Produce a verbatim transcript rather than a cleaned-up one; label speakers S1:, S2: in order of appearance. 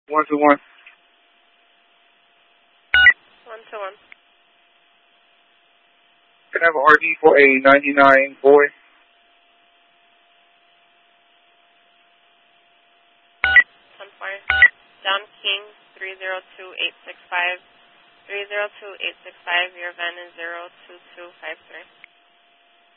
S1: One two one.
S2: One two one.
S1: Can I have an R D for a ninety-nine boy?
S2: ten four. John King, three zero two eight six five. three zero two eight six five. Your van is zero two two five three.